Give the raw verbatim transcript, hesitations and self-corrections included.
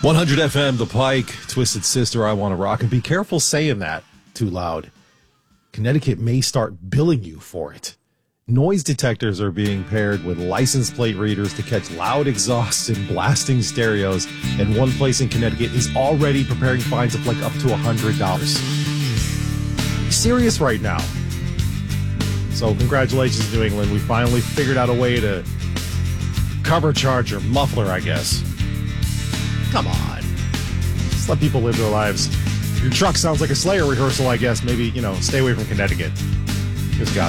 one hundred F M, The Pike, Twisted Sister, I Want to Rock. And be careful saying that too loud. Connecticut may start billing you for it. Noise detectors are being paired with license plate readers to catch loud exhausts and blasting stereos. And one place in Connecticut is already preparing fines of like up to one hundred dollars. Serious right now. So congratulations, New England. We finally figured out a way to cover charge your muffler, I guess. Come on. Just let people live their lives. If your truck sounds like a Slayer rehearsal, I guess, maybe, you know, stay away from Connecticut. Just got